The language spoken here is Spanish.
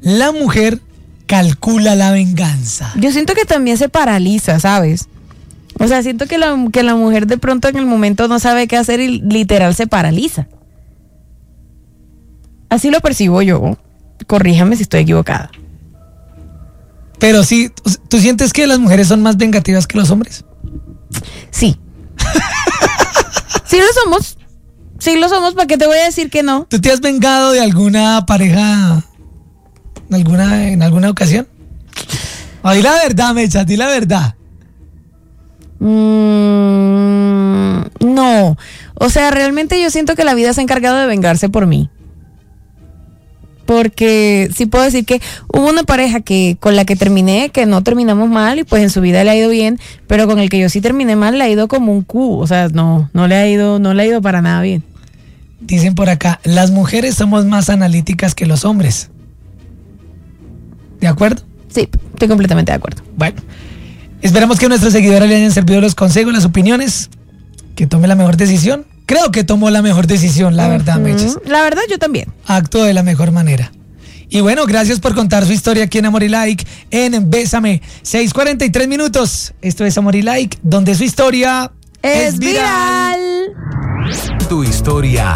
la mujer calcula la venganza? Yo siento que también se paraliza, ¿sabes? O sea, siento que la mujer de pronto en el momento no sabe qué hacer y literal se paraliza. Así lo percibo yo. Corríjame si estoy equivocada. Pero sí, ¿tú sientes que las mujeres son más vengativas que los hombres? Sí. Sí lo somos, ¿para qué te voy a decir que no? ¿Tú te has vengado de alguna pareja en alguna ocasión? Di la verdad, Mecha, di la verdad. No. O sea, realmente yo siento que la vida se ha encargado de vengarse por mí. Porque sí puedo decir que hubo una pareja con la que terminé, que no terminamos mal y pues en su vida le ha ido bien, pero con el que yo sí terminé mal le ha ido como un cu, o sea, no le ha ido para nada bien. Dicen por acá, las mujeres somos más analíticas que los hombres. ¿De acuerdo? Sí, estoy completamente de acuerdo. Bueno, esperamos que a nuestros seguidores le hayan servido los consejos, las opiniones, que tome la mejor decisión. Creo que tomó la mejor decisión, la verdad, Mechas. La verdad, yo también. Actuó de la mejor manera. Y bueno, gracias por contar su historia aquí en Amor y Like, en Bésame. 6:43 minutos. Esto es Amor y Like, donde su historia es viral. Tu historia